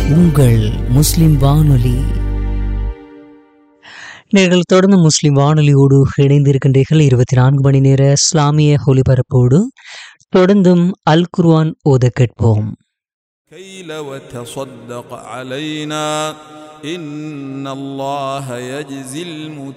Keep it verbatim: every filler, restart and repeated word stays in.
உங்கள் முஸ்லிம் வானொலி. நீங்கள் தொடர்ந்து முஸ்லிம் வானொலியோடு இணைந்திருக்கின்றீர்கள். இருபத்தி நான்கு மணி நேர இஸ்லாமிய ஒலிபரப்போடு தொடர்ந்தும் அல் குர்ஆன் ஓத கேட்போம். كيل وتصدق علينا إن الله يجزي المت